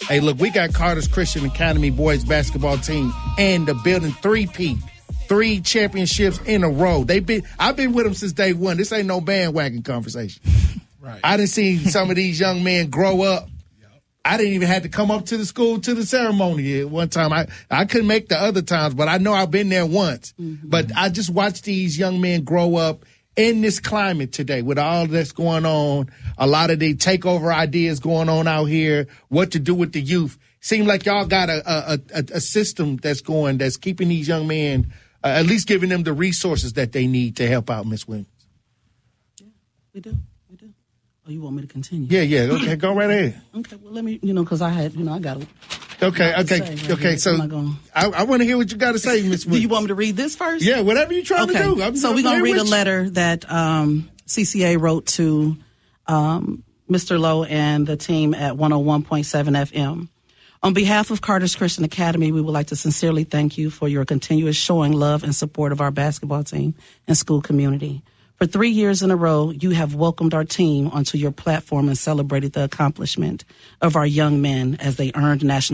Hey, look, we got Carter's Christian Academy boys basketball team and the building 3 championships in a row. I've been with them since day one. This ain't no bandwagon conversation. Right. I done seen some of these young men grow up. I didn't even have to come up to the school to the ceremony at one time. I couldn't make the other times, but I know I've been there once. Mm-hmm. But I just watched these young men grow up in this climate today with all that's going on, a lot of the takeover ideas going on out here, what to do with the youth. Seems like y'all got a system that's keeping these young men, at least giving them the resources that they need to help out, Ms. Williams. Yeah, we do. Oh, you want me to continue? Yeah. Okay, go right ahead. Okay, well, let me, because I got to. Okay. So I want to hear what you got to say, Ms. Williams. Do you want me to read this first? Yeah, whatever you're trying to do. So we're going to read a letter that CCA wrote to Mr. Lowe and the team at 101.7 FM. On behalf of Carter's Christian Academy, we would like to sincerely thank you for your continuous showing love and support of our basketball team and school community. For 3 years in a row, you have welcomed our team onto your platform and celebrated the accomplishment of our young men as they earned national